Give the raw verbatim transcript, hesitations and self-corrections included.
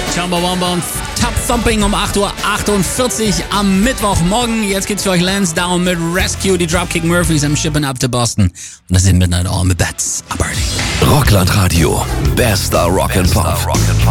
Chumbawamba und Top Thumping um acht Uhr achtundvierzig am Mittwochmorgen. Jetzt geht's für euch Lansdowne mit Rescue, die Dropkick Murphys am Shipping Up to Boston. Und das sind Midnight All mit Bats. Abarty. Rockland Radio. Bester Rock and Pop.